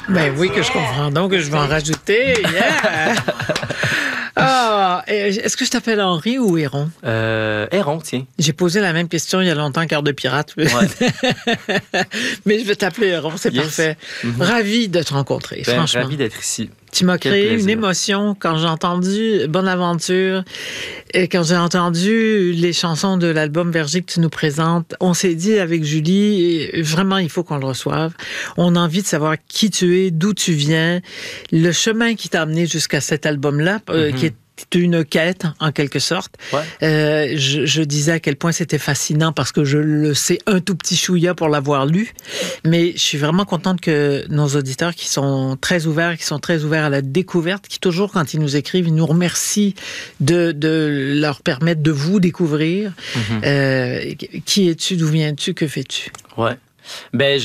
Ben oui, que je comprends donc, que je vais en rajouter. Yeah! Ah, est-ce que je t'appelle Henri ou Héron? Héron, tiens. J'ai posé la même question il y a longtemps, Cœur de pirate. Ouais. Mais je vais t'appeler Héron, c'est parfait. Mm-hmm. Ravi de te rencontrer, franchement. Ravi d'être ici. Tu m'as créé une émotion quand j'ai entendu Bonaventure et quand j'ai entendu les chansons de l'album Verger que tu nous présentes. On s'est dit avec Julie, vraiment, il faut qu'on le reçoive. On a envie de savoir qui tu es, d'où tu viens, le chemin qui t'a amené jusqu'à cet album-là, qui est une quête, en quelque sorte. Ouais. Je disais à quel point c'était fascinant parce que je le sais un tout petit chouïa pour l'avoir lu. Mais je suis vraiment contente que nos auditeurs qui sont très ouverts à la découverte, qui toujours, quand ils nous écrivent, ils nous remercient de leur permettre de vous découvrir. Mm-hmm. Qui es-tu? D'où viens-tu? Que fais-tu? Ouais. Ben,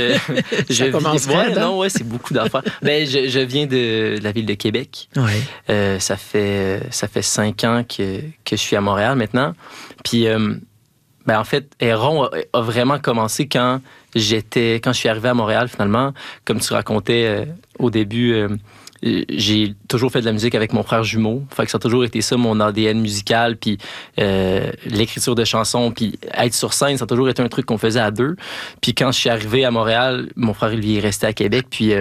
Ça commence raide, hein? Non, ouais, c'est beaucoup d'affaires. Ben, je viens de la ville de Québec. Ouais. Ça fait 5 ans que je suis à Montréal maintenant. Puis, ben, en fait, Héron a vraiment commencé quand je suis arrivé à Montréal, finalement. Comme tu racontais au début, j'ai toujours fait de la musique avec mon frère jumeau. Fait que ça a toujours été ça, mon ADN musical, puis l'écriture de chansons, puis être sur scène, ça a toujours été un truc qu'on faisait à deux. Puis quand je suis arrivé à Montréal, mon frère, lui, est resté à Québec, puis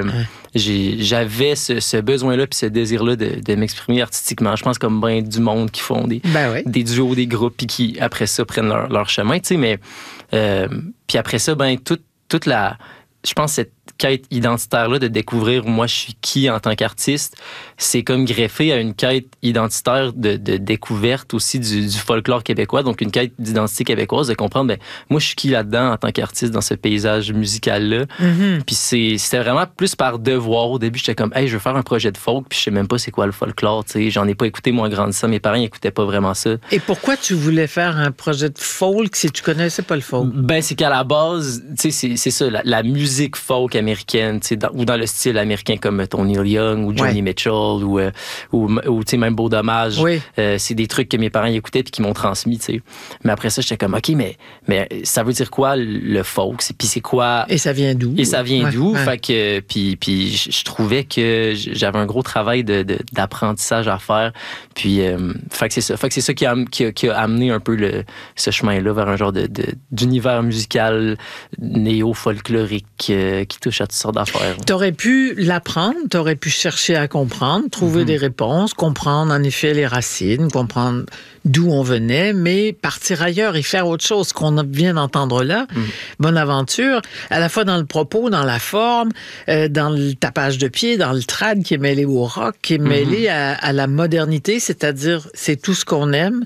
j'avais ce besoin-là, puis ce désir-là de m'exprimer artistiquement. Je pense comme bien du monde qui font des duos, des groupes, puis qui, après ça, prennent leur chemin, tu sais, mais... puis après ça, ben toute la... Je pense cette quête identitaire-là de découvrir moi je suis qui en tant qu'artiste, c'est comme greffé à une quête identitaire de découverte aussi du folklore québécois, donc une quête d'identité québécoise, de comprendre, ben moi je suis qui là-dedans en tant qu'artiste dans ce paysage musical-là. Mm-hmm. Puis c'était vraiment plus par devoir. Au début, j'étais comme, hey, je veux faire un projet de folk, puis je sais même pas c'est quoi le folklore, tu sais, j'en ai pas écouté moi en grandissant, mes parents n'écoutaient pas vraiment ça. Et pourquoi tu voulais faire un projet de folk si tu connaissais pas le folk? Ben, c'est qu'à la base, tu sais, c'est ça, la musique folk américaine, ou dans le style américain comme Neil Young ou Joni Mitchell ou tu sais, même Beau Dommage. Oui. C'est des trucs que mes parents écoutaient et qui m'ont transmis, tu sais. Mais après ça, j'étais comme, OK, mais ça veut dire quoi le folk? Puis c'est quoi? Et ça vient d'où? Ouais. Fait que, puis je trouvais que j'avais un gros travail d'apprentissage à faire. Puis, fait que c'est ça. Fait que c'est ça qui a amené un peu ce chemin-là vers un genre d'univers musical néo-folklorique qui touche à toutes sortes d'affaires. T'aurais pu l'apprendre, t'aurais pu chercher à comprendre, trouver des réponses, comprendre en effet les racines, comprendre d'où on venait, mais partir ailleurs et faire autre chose qu'on vient d'entendre là. Bonaventure, à la fois dans le propos, dans la forme, dans le tapage de pied, dans le trad qui est mêlé au rock, qui est mêlé à la modernité, c'est-à-dire c'est tout ce qu'on aime,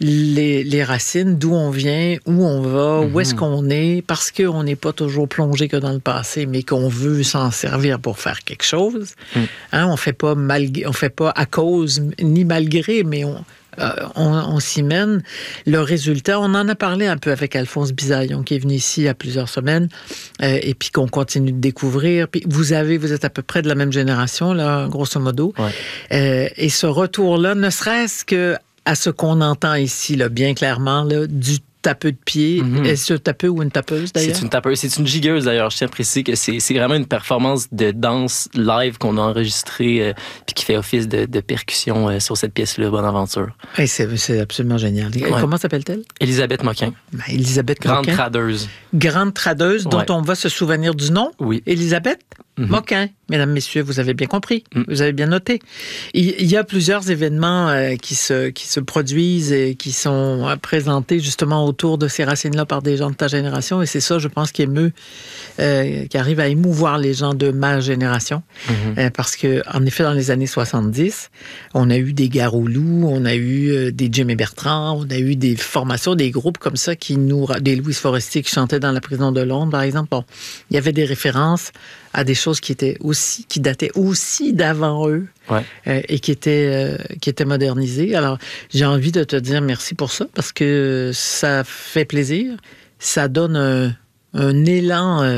les racines, d'où on vient, où on va, où est-ce qu'on est, parce qu'on n'est pas toujours plongé que dans le passé, mais qu'on veut s'en servir pour faire quelque chose. Hein, on fait pas à cause ni malgré, mais on s'y mène. Le résultat, on en a parlé un peu avec Alphonse Bisaillon, qui est venu ici il y a plusieurs semaines, et puis qu'on continue de découvrir. Puis vous êtes à peu près de la même génération, là, grosso modo. Ouais. Et ce retour-là, ne serait-ce que à ce qu'on entend ici, là, bien clairement, là, du tapeux de pied. Est-ce un tapeux ou une tapeuse, d'ailleurs? C'est une tapeuse. C'est une gigueuse, d'ailleurs. Je tiens à préciser que c'est vraiment une performance de danse live qu'on a enregistrée puis qui fait office de percussion sur cette pièce-là, Bonaventure. Hey, c'est absolument génial. Ouais. Comment s'appelle-t-elle? Élisabeth Moquin. Élisabeth Moquin. Grande tradeuse. Grande tradeuse, dont on va se souvenir du nom. Oui. Élisabeth Moquin. Mesdames, messieurs, vous avez bien compris. Vous avez bien noté. Il y a plusieurs événements qui se produisent et qui sont présentés justement autour de ces racines-là par des gens de ta génération. Et c'est ça, je pense, qui arrive à émouvoir les gens de ma génération. Parce que, en effet, dans les années 70, on a eu des Garoulou, on a eu des Jimmy Bertrand, on a eu des formations, des groupes comme ça des Louise Forestier qui chantaient dans la prison de Londres, par exemple. Bon, il y avait des références à des choses qui dataient aussi d'avant eux et qui étaient modernisées. Alors, j'ai envie de te dire merci pour ça parce que ça fait plaisir, ça donne un élan